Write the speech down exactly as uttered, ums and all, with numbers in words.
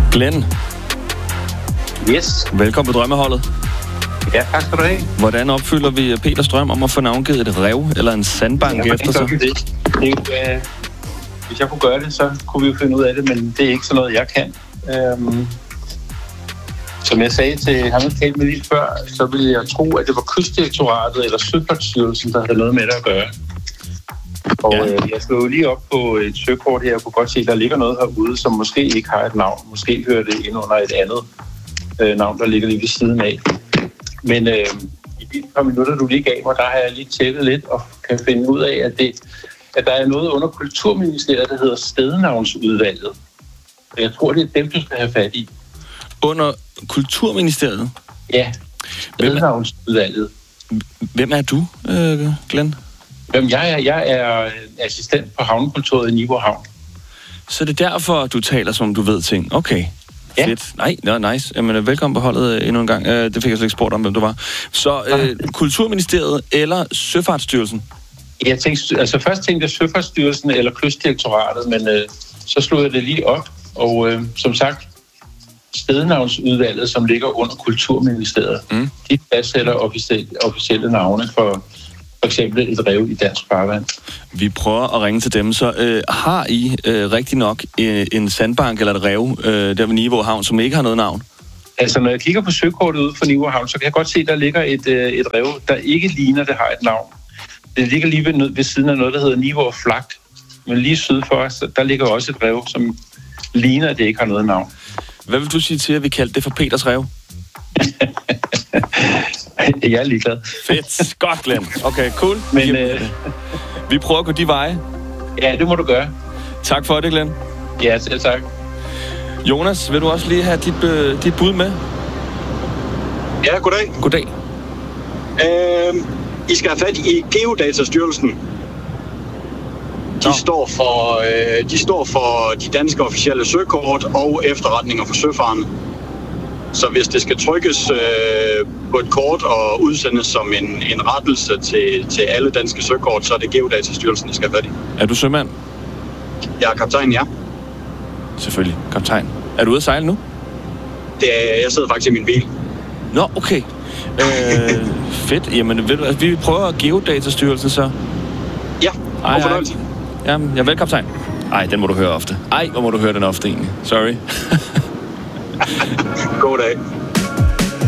Glenn. Yes. Velkommen på Drømmeholdet. Ja, tak skal du have. Hvordan opfylder vi Peters drøm om at få navngivet et rev eller en sandbank ja, efter sig? Det. Det er, øh, hvis jeg kunne gøre det, så kunne vi jo finde ud af det, men det er ikke sådan noget, jeg kan. Øhm, som jeg sagde til ham, jeg talte med lige før, så ville jeg tro, at det var Kystdirektoratet eller Søfartsstyrelsen, der havde noget med det at gøre. Og ja. øh, jeg slog lige op på et søkort her, og kunne godt se, at der ligger noget herude, som måske ikke har et navn. Måske hører det ind under et andet øh, navn, der ligger lige ved siden af. Men øh, i de par minutter, du lige gav mig, der har jeg lige tættet lidt og kan finde ud af, at, det, at der er noget under Kulturministeriet, der hedder Stednavnsudvalget. Og jeg tror, det er dem, du skal have fat i. Under Kulturministeriet? Ja, Stednavnsudvalget. Hvem er du, øh, Glenn? Jamen, jeg er, jeg er assistent på havnekontoret i Nivå Havn. Så det er derfor, du taler, som du ved ting. Okay. Ja. Fedt. Nej, no, nice. Jamen, velkommen på holdet endnu en gang. Det fik jeg slet ikke spurgt om, hvem du var. Så øh, Kulturministeriet eller Søfartsstyrelsen? Jeg tænkte, altså først tænkte jeg Søfartsstyrelsen eller Kystdirektoratet, men øh, så slog jeg det lige op. Og øh, som sagt, Stednavnsudvalget, som ligger under Kulturministeriet, mm. de fastsætter officielle, officielle navne for for eksempel et rev i dansk farvand. Vi prøver at ringe til dem, så øh, har I øh, rigtig nok øh, en sandbank eller et rev øh, der ved Nivå Havn, som ikke har noget navn? Altså, når jeg kigger på søkortet ude for Nivå Havn, så kan jeg godt se, at der ligger et, øh, et rev, der ikke ligner, det har et navn. Det ligger lige ved, ved siden af noget, der hedder Nivå Flagt. Men lige syd for os, der ligger også et rev, som ligner, at det ikke har noget navn. Hvad vil du sige til, at vi kaldte det for Peters rev? Jeg er ligeglad. Fedt. Godt, Glenn. Okay, cool. Men, øh... vi prøver at gå de veje. Ja, det må du gøre. Tak for det, Glenn. Ja, selv tak. Jonas, vil du også lige have dit, øh, dit bud med? Ja, goddag. Goddag. Øh, I skal have fat i Geodatastyrelsen. De Nå. står for øh, de står for de danske officielle søkort og efterretninger for søfarende. Så hvis det skal trykkes øh, på et kort og udsendes som en, en rettelse til, til alle danske søkort, så er det Geodatastyrelsen, der skal have fat i. Er du sømand? Jeg er kaptajn, ja. Selvfølgelig, kaptajn. Er du ude at sejle nu? Det er, jeg sidder faktisk i min bil. Nå, okay. Øh, fedt. Jamen, ved du, altså, vi prøver Geodatastyrelsen så. Ja, ej, god fornøjelse. Jamen, jeg er vel, kaptajn. Ej, den må du høre ofte. Ej, hvor må du høre den ofte egentlig. Sorry. God dag.